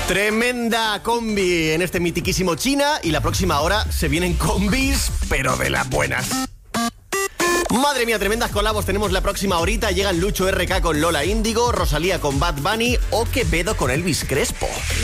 Tremenda combi en este mitiquísimo China y la próxima hora se vienen combis, pero de las buenas. Madre mía, tremendas colabos tenemos la próxima horita. Llegan Lucho RK con Lola Índigo, Rosalía con Bad Bunny o Quevedo con Elvis Crespo.